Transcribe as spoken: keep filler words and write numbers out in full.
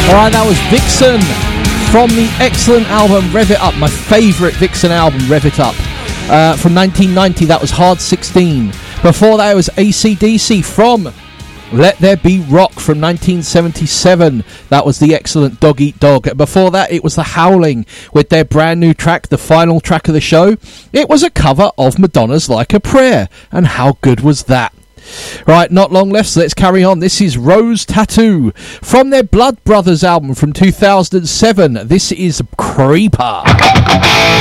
Alright, that was Vixen from the excellent album Rev It Up, my favourite Vixen album, Rev It Up, uh, from nineteen ninety. That was Hard sixteen. Before that, it was A C D C from Let There Be Rock from nineteen seventy-seven. That was the excellent Dog Eat Dog. Before that, it was The Howling with their brand new track, the final track of the show. It was a cover of Madonna's Like a Prayer, and how good was that? Right, not long left, so let's carry on. This is Rose Tattoo from their Blood Brothers album from two thousand seven. This is Creeper.